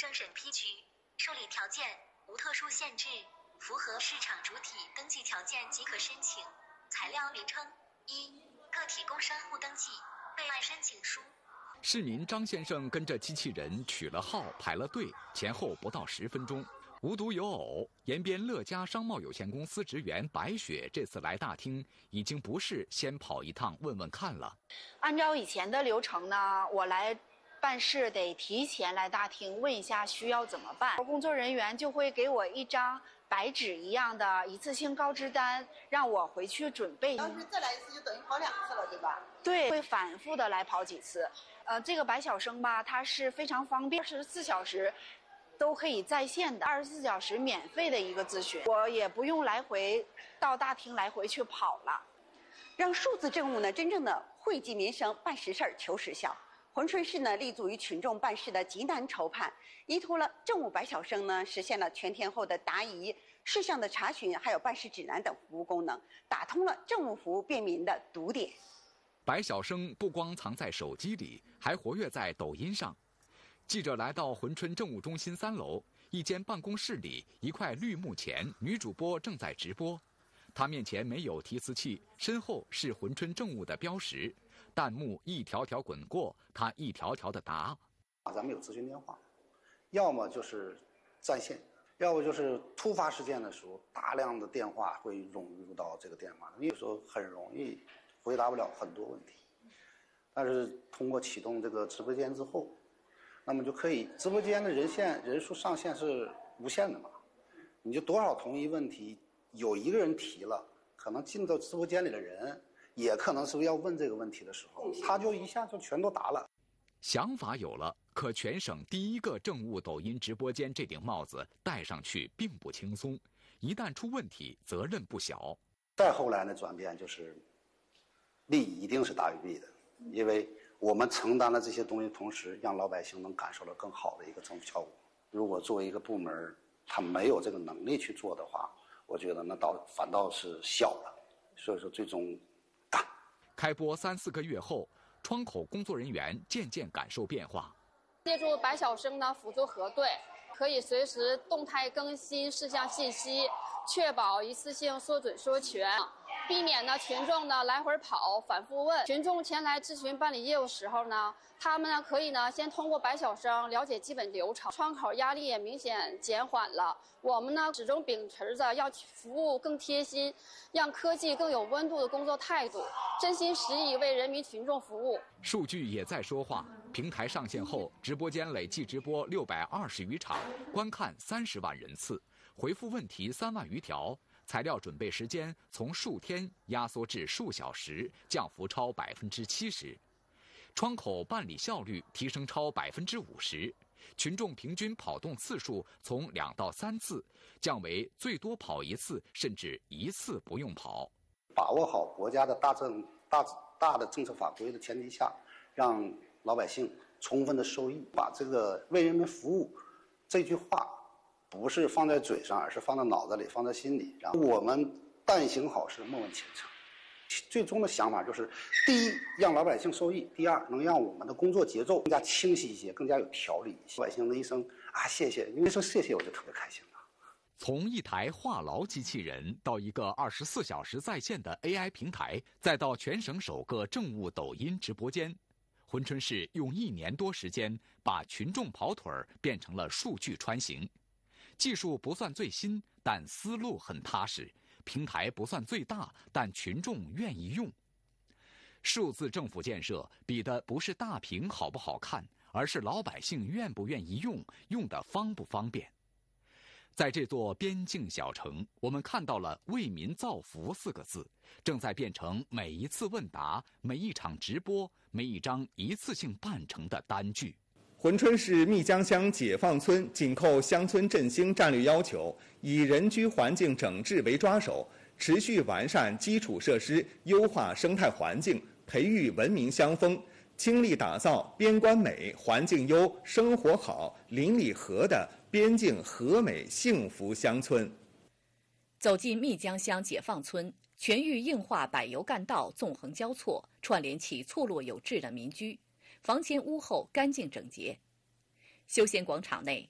证审批局，受理条件无特殊限制，符合市场主体登记条件即可申请。材料名称：一、个体工商户登记备案申请书。 市民张先生跟着机器人取了号，排了队，前后不到10分钟。无独有偶，延边乐嘉商贸有限公司职员白雪这次来大厅，已经不是先跑一趟问问看了。 按照以前的流程呢，我来办事得提前来大厅问一下需要怎么办，工作人员就会给我一张白纸一样的一次性告知单，让我回去准备。 要是再来一次，就等于跑2次了，对吧？ 对，会反复的来跑几次。这个白晓生吧，它是非常方便，24小时都可以在线的，24小时免费的一个咨询，我也不用来回到大厅来回去跑了， 让数字政务呢真正的惠及民生，办实事求实效。珲春市呢立足于群众办事的急难筹判，依托了政务白晓生呢，实现了全天候的答疑、事项的查询，还有办事指南等服务功能，打通了政务服务便民的堵点。 白晓生不光藏在手机里，还活跃在抖音上。记者来到珲春政务中心3楼一间办公室里，一块绿幕前，女主播正在直播。她面前没有提词器，身后是珲春政务的标识，弹幕一条条滚过，她一条条的答。 咱们有咨询电话，要么就是在线，要不就是突发事件的时候，大量的电话会涌入到这个电话，有时候很容易回答不了很多问题。但是通过启动这个直播间之后，那么就可以，直播间的人数上限是无限的嘛，你就多少同一问题，有一个人提了，可能进到直播间里的人，也可能是要问这个问题的时候，他就一下就全都答了。 想法有了，可全省第一个政务抖音直播间这顶帽子戴上去并不轻松，一旦出问题，责任不小。 再后来的转变就是，利一定是大于弊的，因为我们承担了这些东西，同时让老百姓能感受到更好的一个政府效果。如果作为一个部门，他没有这个能力去做的话，我觉得那反倒是小了。所以说，最终干。 开播3、4个月后，窗口工作人员渐渐感受变化。 借助白晓生呢辅助核对，可以随时动态更新事项信息，确保一次性说准说全，避免呢群众呢来回跑反复问。群众前来咨询办理业务时候呢，他们呢可以呢先通过白晓生了解基本流程，窗口压力也明显减缓了。我们呢始终秉持着要服务更贴心，让科技更有温度的工作态度，真心实意为人民群众服务。 数据也在说话，平台上线后，直播间累计直播620余场，观看30万人次，回复问题3万余条，材料准备时间从数天压缩至数小时，降幅超70%，窗口办理效率提升超50%，群众平均跑动次数从2到3次降为最多跑1次，甚至1次不用跑。 把握好国家的大的政策法规的前提下，让老百姓充分的受益，把这个为人民服务这句话不是放在嘴上，而是放在脑子里，放在心里。然后我们但行好事，莫问前程。最终的想法就是：第一，让老百姓受益；第二，能让我们的工作节奏更加清晰一些，更加有条理一些。老百姓的一声啊谢谢，因为说谢谢我就特别开心了。 从一台话痨机器人到一个24小时在线的 AI 平台，再到全省首个政务抖音直播间，珲春市用1年多时间把群众跑腿儿变成了数据穿行。技术不算最新，但思路很踏实；平台不算最大，但群众愿意用。数字政府建设比的不是大屏好不好看，而是老百姓愿不愿意用，用得方不方便。在这座边境小城，我们看到了“为民造福”4个字，正在变成每一次问答、每一场直播、每一张一次性办成的单据。 珲春市密江乡解放村紧扣乡村振兴战略要求，以人居环境整治为抓手，持续完善基础设施，优化生态环境，培育文明乡风，倾力打造边关美、环境优、生活好、邻里和的边境和美幸福乡村。 走进密江乡解放村，全域硬化柏油干道纵横交错，串联起错落有致的民居，房前屋后干净整洁。休闲广场内，